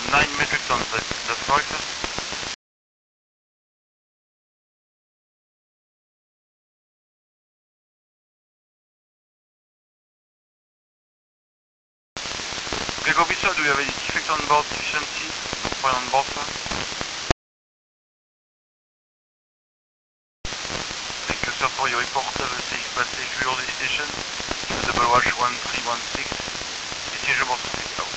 9 metric tons, that's correct, sir? Okay, copy, sir. Do you have any defect on board deficiency? Fire on board, sir. Thank you, sir, for your report. Have a safe passage to your destination. Double Wash 1316. Destination Port Saint-Nicolas.